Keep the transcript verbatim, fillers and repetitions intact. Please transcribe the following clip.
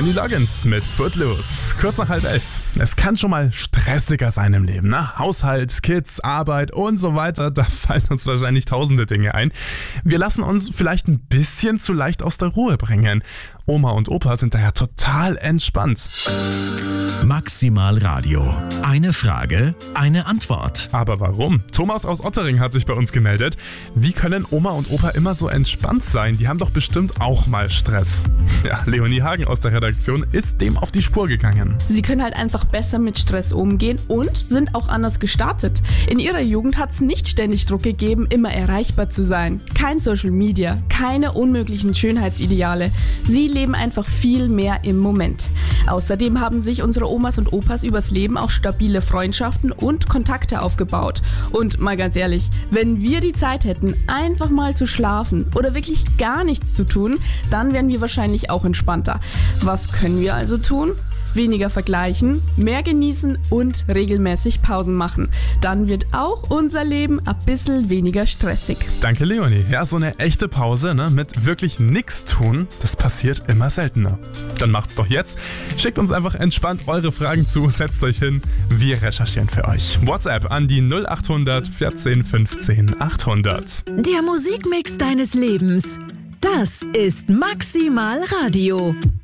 Kenny Loggins mit Footloose. Kurz nach halb elf. Es kann schon mal stressiger sein im Leben, ne? Haushalt, Kids, Arbeit und so weiter. Da fallen uns wahrscheinlich tausende Dinge ein. Wir lassen uns vielleicht ein bisschen zu leicht aus der Ruhe bringen. Oma und Opa sind daher total entspannt. Maximal Radio. Eine Frage, eine Antwort. Aber warum? Thomas aus Ottering hat sich bei uns gemeldet. Wie können Oma und Opa immer so entspannt sein? Die haben doch bestimmt auch mal Stress. Ja, Leonie Hagen aus der Redaktion ist dem auf die Spur gegangen. Sie können halt einfach besser mit Stress umgehen und sind auch anders gestartet. In ihrer Jugend hat es nicht ständig Druck gegeben, immer erreichbar zu sein. Kein Social Media, keine unmöglichen Schönheitsideale. Sie leben einfach viel mehr im Moment. Außerdem haben sich unsere Omas und Opas übers Leben auch stabile Freundschaften und Kontakte aufgebaut. Und mal ganz ehrlich, wenn wir die Zeit hätten, einfach mal zu schlafen oder wirklich gar nichts zu tun, dann wären wir wahrscheinlich auch entspannter. Was können wir also tun? Weniger vergleichen, mehr genießen und regelmäßig Pausen machen. Dann wird auch unser Leben ein bisschen weniger stressig. Danke, Leonie. Ja, so eine echte Pause, ne, mit wirklich nichts tun, das passiert immer seltener. Dann macht's doch jetzt. Schickt uns einfach entspannt eure Fragen zu, setzt euch hin. Wir recherchieren für euch. WhatsApp an die null acht hundert vierzehn fünfzehn achthundert. Der Musikmix deines Lebens. Das ist Maximal Radio.